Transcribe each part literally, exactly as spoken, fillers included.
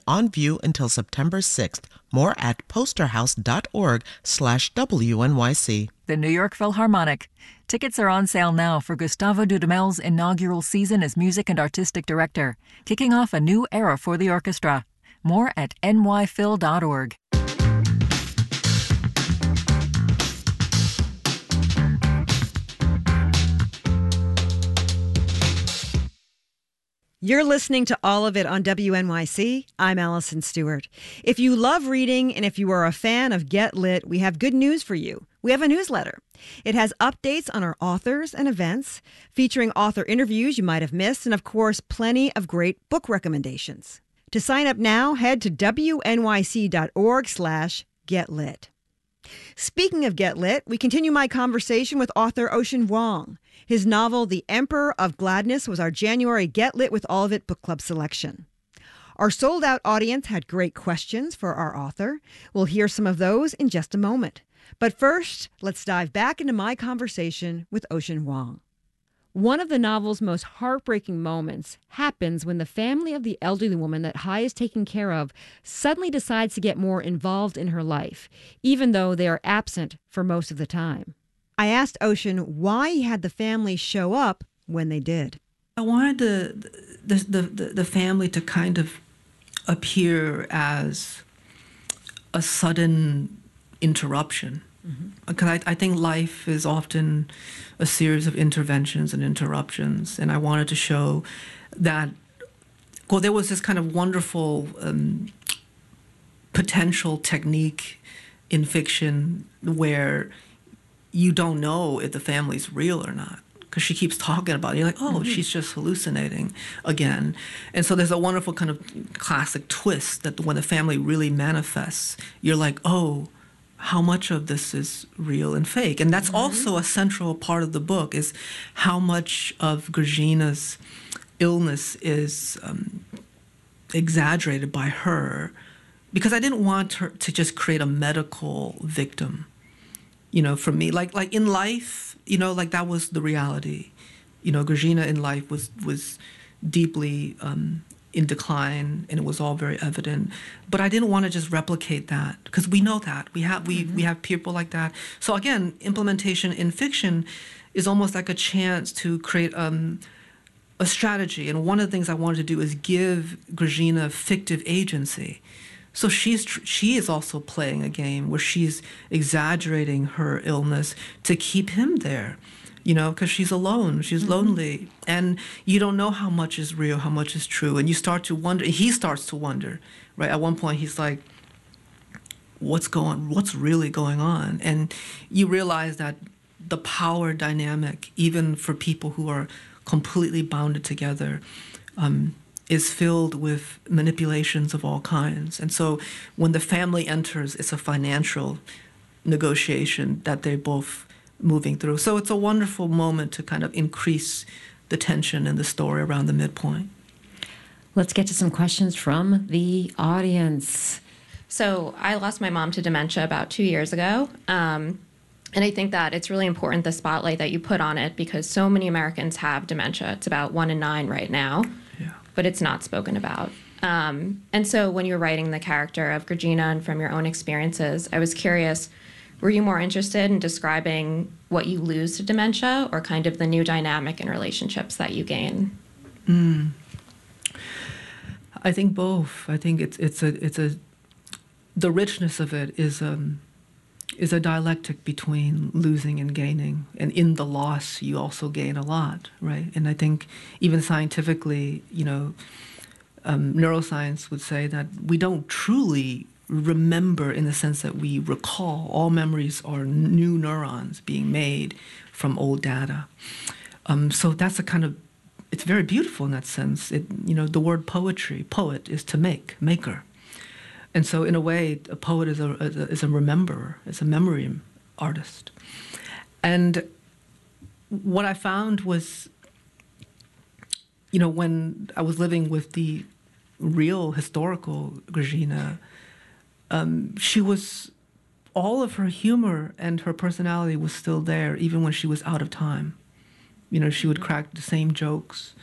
on view until September sixth. More at posterhouse.org slash WNYC. The New York Philharmonic. Tickets are on sale now for Gustavo Dudamel's inaugural season as music and artistic director, kicking off a new era for the orchestra. More at N Y phil dot org. You're listening to All of It on W N Y C. I'm Allison Stewart. If you love reading and if you are a fan of Get Lit, we have good news for you. We have a newsletter. It has updates on our authors and events, featuring author interviews you might have missed, and of course, plenty of great book recommendations. To sign up now, head to W N Y C dot org slash get lit. Speaking of Get Lit, we continue my conversation with author Ocean Vuong. His novel, The Emperor of Gladness, was our January Get Lit with All of It book club selection. Our sold-out audience had great questions for our author. We'll hear some of those in just a moment. But first, let's dive back into my conversation with Ocean Vuong. One of the novel's most heartbreaking moments happens when the family of the elderly woman that Hai is taking care of suddenly decides to get more involved in her life, even though they are absent for most of the time. I asked Ocean why he had the family show up when they did. I wanted the the the, the, the family to kind of appear as a sudden interruption. Mm-hmm. Because I, I think life is often a series of interventions and interruptions, and I wanted to show that, well, there was this kind of wonderful um, potential technique in fiction where you don't know if the family's real or not, because she keeps talking about it. You're like, oh, mm-hmm. she's just hallucinating again. And so there's a wonderful kind of classic twist that when the family really manifests, you're like, oh, how much of this is real and fake? And that's mm-hmm. also a central part of the book, is how much of Grzina's illness is um, exaggerated by her, because I didn't want her to just create a medical victim. You know, for me, like like in life, you know, like that was the reality. You know, Grzina in life was was deeply um, in decline, and it was all very evident. But I didn't want to just replicate that, because we know that we have we mm-hmm. we have people like that. So again, implementation in fiction is almost like a chance to create um, a strategy. And one of the things I wanted to do is give Grzina fictive agency. So she's she is also playing a game where she's exaggerating her illness to keep him there, you know, because she's alone, she's mm-hmm. lonely, and you don't know how much is real, how much is true, and you start to wonder. He starts to wonder, right? At one point, he's like, "What's going? What's really going on?" And you realize that the power dynamic, even for people who are completely bounded together, Um, is filled with manipulations of all kinds. And so when the family enters, it's a financial negotiation that they're both moving through. So it's a wonderful moment to kind of increase the tension in the story around the midpoint. Let's get to some questions from the audience. So I lost my mom to dementia about two years ago. Um, and I think that it's really important, the spotlight that you put on it, because so many Americans have dementia. It's about one in nine right now. But it's not spoken about. Um, and so when you're writing the character of Grzina and from your own experiences, I was curious, were you more interested in describing what you lose to dementia, or kind of the new dynamic in relationships that you gain? Mm. I think both. I think it's it's a it's a the richness of it is um is a dialectic between losing and gaining. And in the loss, you also gain a lot, right? And I think even scientifically, you know, um, neuroscience would say that we don't truly remember in the sense that we recall. All memories are new neurons being made from old data. Um, so that's a kind of, it's very beautiful in that sense. It, you know, the word poetry, poet is to make, maker. And so, in a way, a poet is a, is a rememberer, is a memory artist. And what I found was, you know, when I was living with the real historical Grzina, um, she was, all of her humor and her personality was still there, even when she was out of time. You know, she would crack the same jokes.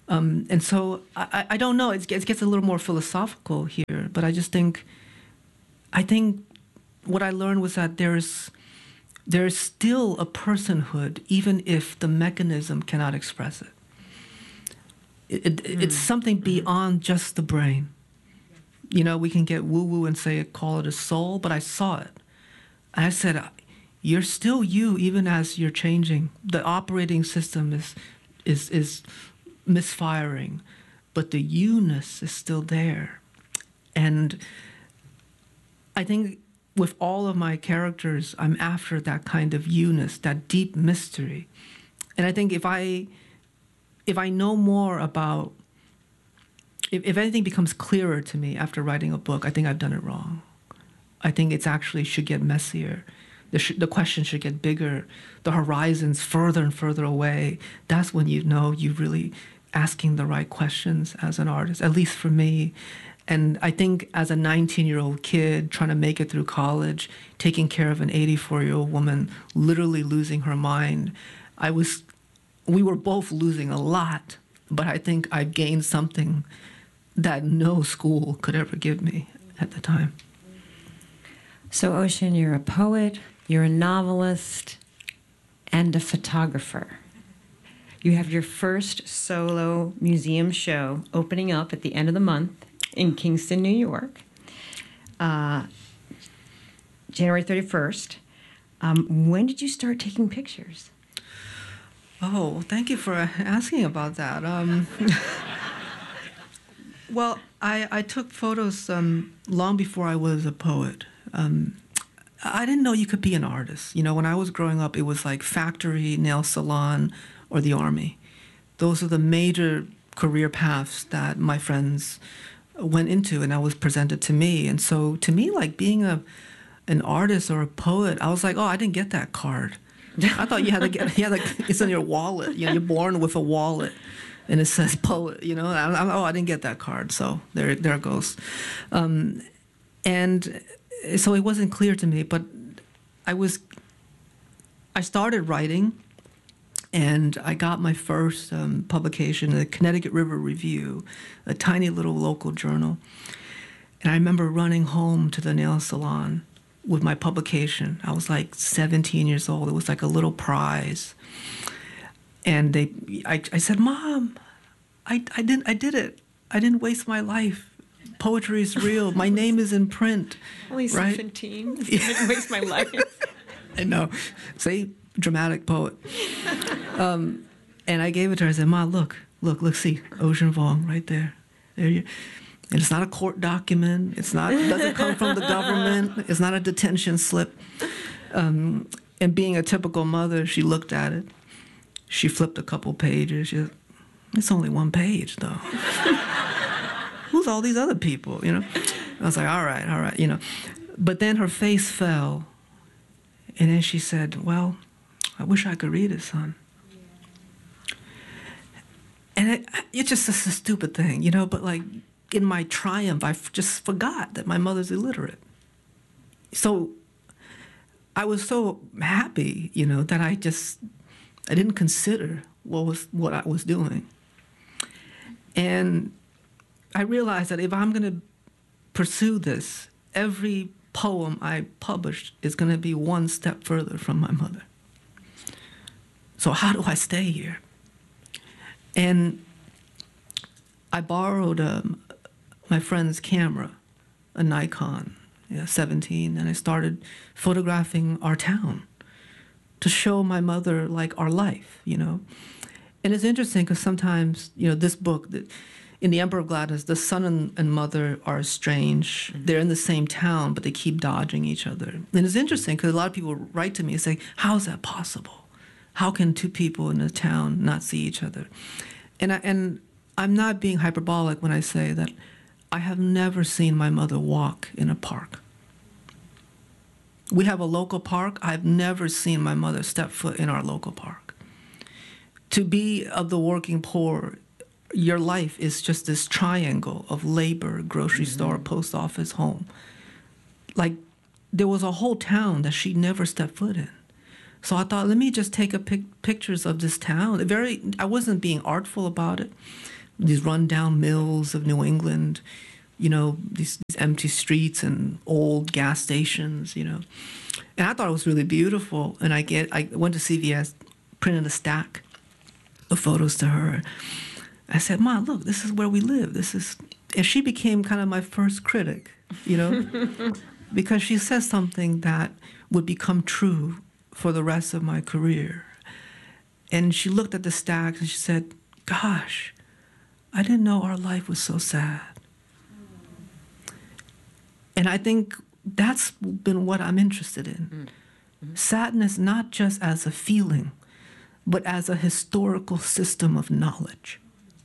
Um, and so I, I don't know. It gets, it gets a little more philosophical here, but I just think, I think what I learned was that there's there's still a personhood, even if the mechanism cannot express it. It, it mm. It's something beyond just the brain. You know, we can get woo-woo and say, call it a soul, but I saw it. And I said, you're still you, even as you're changing. The operating system is is is misfiring, but the you-ness is still there. And I think with all of my characters, I'm after that kind of you-ness, that deep mystery. And I think if I if I know more about, if, if anything becomes clearer to me after writing a book, I think I've done it wrong. I think it's actually should get messier. The, sh- the question should get bigger. The horizons further and further away. That's when you know you're really asking the right questions as an artist, at least for me. And I think as a nineteen-year-old kid trying to make it through college, taking care of an eighty-four-year-old woman, literally losing her mind, I was, we were both losing a lot, but I think I gained something that no school could ever give me at the time. So, Ocean, you're a poet, you're a novelist, and a photographer. You have your first solo museum show opening up at the end of the month in Kingston, New York, uh, January thirty-first. Um, when did you start taking pictures? Oh, thank you for asking about that. Um, well, I, I took photos um, long before I was a poet. Um, I didn't know you could be an artist. You know, when I was growing up, it was like factory, nail salon, or the army. Those are the major career paths that my friends went into, and that was presented to me. And so to me, like being a an artist or a poet, I was like, oh, I didn't get that card. I thought you had to get, you had like, it's in your wallet. You know, you're born with a wallet, and it says poet. You know, I'm, I'm, oh, I didn't get that card. So there, there it goes. Um, and so it wasn't clear to me, but I was, I started writing, and I got my first um, publication, the Connecticut River Review, a tiny little local journal. And I remember running home to the nail salon with my publication. I was like seventeen years old. It was like a little prize. And they, I, I said, Mom, I, I didn't, I did it. I didn't waste my life. Poetry is real. My name is in print. Only right? seventeen. I didn't waste my life. I know. See, dramatic poet. Um, and I gave it to her. I said, Ma, look, look, look, see, Ocean Vuong right there. There you. And it's not a court document. It's not. It doesn't come from the government. It's not a detention slip. Um, and being a typical mother, she looked at it. She flipped a couple pages. She said, it's only one page, though. Who's all these other people, you know? I was like, all right, all right, you know. But then her face fell, and then she said, well, I wish I could read it, son. And it, it's just a stupid thing, you know, but like in my triumph, I just forgot that my mother's illiterate. So I was so happy, you know, that I just, I didn't consider what was what I was doing. And I realized that if I'm going to pursue this, every poem I published is going to be one step further from my mother. So how do I stay here? And I borrowed um, my friend's camera, a Nikon, yeah, seventeen, and I started photographing our town to show my mother, like, our life, you know. And it's interesting because sometimes, you know, this book, in The Emperor of Gladness, the son and, and mother are estranged. Mm-hmm. They're in the same town, but they keep dodging each other. And it's interesting because a lot of people write to me and say, how is that possible? How can two people in a town not see each other? And, I, and I'm not being hyperbolic when I say that I have never seen my mother walk in a park. We have a local park. I've never seen my mother step foot in our local park. To be of the working poor, your life is just this triangle of labor, grocery mm-hmm. store, post office, home. Like, there was a whole town that she never stepped foot in. So I thought, let me just take a pic- pictures of this town. Very, I wasn't being artful about it. these rundown mills of New England, you know, these, these empty streets and old gas stations, you know. And I thought it was really beautiful. And I get, I went to C V S, printed a stack of photos to her. I said, "Ma, look, this is where we live. This is," and she became kind of my first critic, you know, because she says something that would become true for the rest of my career. And she looked at the stacks and she said, "Gosh, I didn't know our life was so sad." And I think that's been what I'm interested in. Mm-hmm. Sadness not just as a feeling, but as a historical system of knowledge.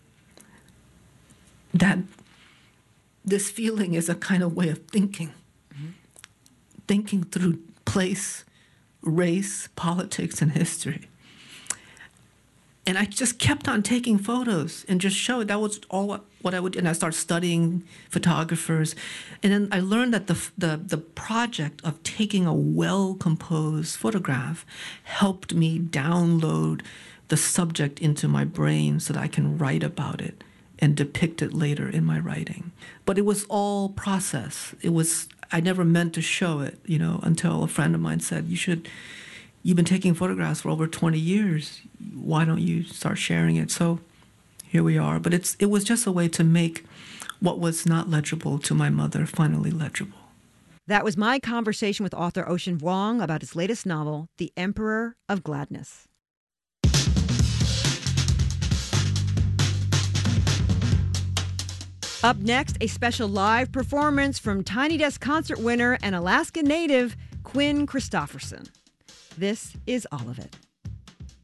That this feeling is a kind of way of thinking, mm-hmm. thinking through place, race, politics, and history. And I just kept on taking photos and just showed. That was all what, what I would, and I started studying photographers. And then I learned that the, the, the project of taking a well-composed photograph helped me download the subject into my brain so that I can write about it and depict it later in my writing. But it was all process. It was, I never meant to show it, you know, until a friend of mine said, "You should, you've been taking photographs for over twenty years. Why don't you start sharing it?" So here we are. But it's it was just a way to make what was not legible to my mother finally legible. That was my conversation with author Ocean Vuong about his latest novel, The Emperor of Gladness. Up next, a special live performance from Tiny Desk concert winner and Alaska native Quinn Christopherson. This is All of It.